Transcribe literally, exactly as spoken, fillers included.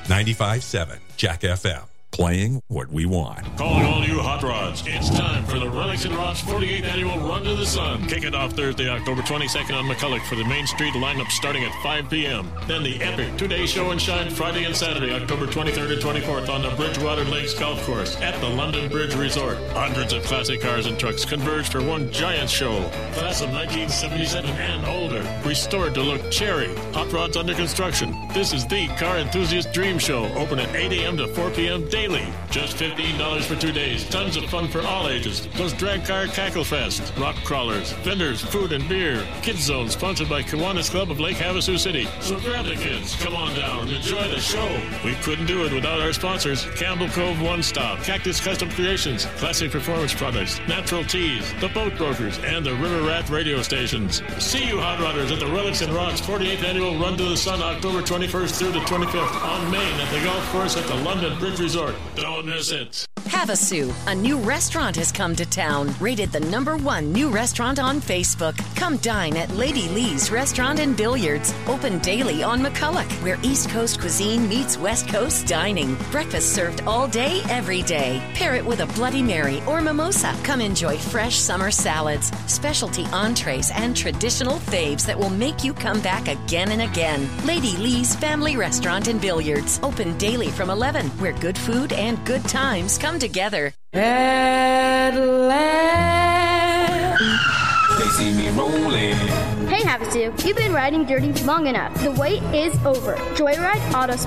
ninety-five point seven Jack F M. Playing what we want. Calling all you hot rods. It's time for the Relics and Rods forty-eighth Annual Run to the Sun. Kick it off Thursday, October twenty-second on McCulloch for the Main Street lineup starting at five p.m. Then the epic two-day show and shine Friday and Saturday, October twenty-third and twenty-fourth on the Bridgewater Lakes Golf Course at the London Bridge Resort. Hundreds of classic cars and trucks converge for one giant show. Class of nineteen seventy-seven and older. Restored to look cherry. Hot rods under construction. This is the car enthusiast dream show. Open at eight a.m. to four p.m. daily. Just fifteen dollars for two days. Tons of fun for all ages. Plus drag car cackle fest, rock crawlers, vendors, food and beer. Kids Zone sponsored by Kiwanis Club of Lake Havasu City. So grab the kids, come on down, enjoy the show. We couldn't do it without our sponsors. Campbell Cove One Stop, Cactus Custom Creations, Classic Performance Products, Natural Teas, The Boat Brokers, and the River Rat radio stations. See you hot rodders at the Relics and Rods forty-eighth Annual Run to the Sun, October twenty-first through the twenty-fifth on Main at the golf course at the London Bridge Resort. Don't miss it. Havasu, a new restaurant has come to town. Rated the number one new restaurant on Facebook. Come dine at Lady Lee's Restaurant and Billiards. Open daily on McCulloch, where East Coast cuisine meets West Coast dining. Breakfast served all day, every day. Pair it with a Bloody Mary or mimosa. Come enjoy fresh summer salads, specialty entrees, and traditional faves that will make you come back again and again. Lady Lee's Family Restaurant and Billiards. Open daily from eleven, where good food and good times come together. At last, they see me rolling. Hey Havasu, you've been riding dirty long enough. The wait is over. Joyride Auto